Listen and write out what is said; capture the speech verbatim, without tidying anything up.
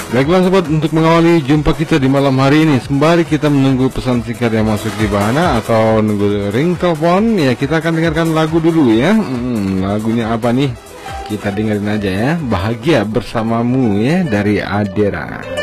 Baiklah sobat, untuk mengawali jumpa kita di malam hari ini, sembari kita menunggu pesan singkat yang masuk di Bahana atau nunggu ring telepon, ya kita akan dengarkan lagu dulu ya. Hmm, lagunya apa nih? Kita dengerin aja ya. Bahagia Bersamamu ya, dari Adera.